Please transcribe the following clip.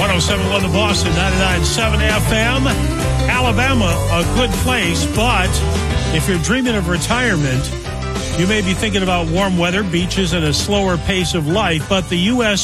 107.1 The Boston, 99.7 FM. Alabama, a good place, but if you're dreaming of retirement, you may be thinking about warm weather, beaches, and a slower pace of life, but the U.S.